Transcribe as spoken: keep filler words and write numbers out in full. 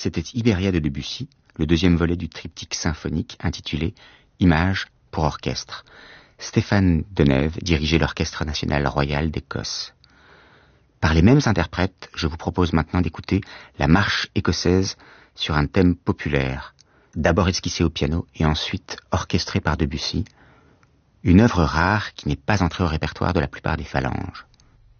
c'était Iberia de Debussy, le deuxième volet du triptyque symphonique intitulé « Images pour orchestre ». Stéphane Deneuve dirigeait l'Orchestre national royal d'Écosse. Par les mêmes interprètes, je vous propose maintenant d'écouter la marche écossaise sur un thème populaire, d'abord esquissée au piano et ensuite orchestrée par Debussy, une œuvre rare qui n'est pas entrée au répertoire de la plupart des phalanges.